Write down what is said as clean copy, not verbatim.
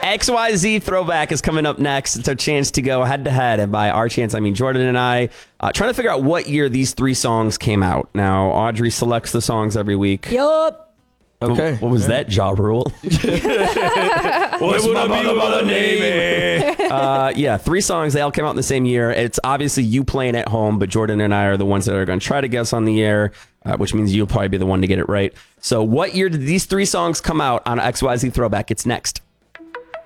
XYZ Throwback is coming up next. It's our chance to go head-to-head. And by our chance, I mean Jordan and I, trying to figure out what year these three songs came out. Now, Audrey selects the songs every week. Yup. Okay. What was that, Ja Rule? What's my mother name? Yeah, three songs. They all came out in the same year. It's obviously you playing at home, but Jordan and I are the ones that are going to try to guess on the air, which means you'll probably be the one to get it right. So what year did these three songs come out on XYZ Throwback? It's next.